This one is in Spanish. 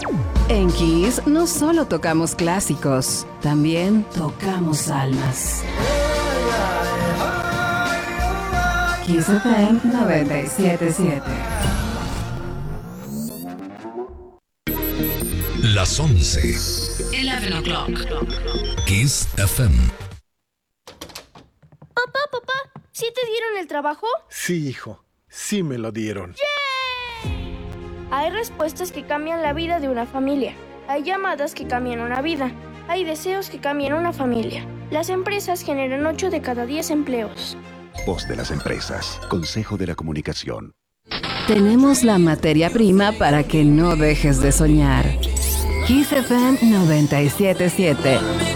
En Kiss no solo tocamos clásicos, también tocamos almas. Kiss FM 97.7. Las 11. 11 o'clock. Kiss FM. Papá, ¿sí te dieron el trabajo? Sí, hijo, sí me lo dieron. Hay respuestas que cambian la vida de una familia. Hay llamadas que cambian una vida. Hay deseos que cambian una familia. Las empresas generan 8 de cada 10 empleos. Voz de las empresas. Consejo de la Comunicación. Tenemos la materia prima para que no dejes de soñar. Kiss FM 97.7.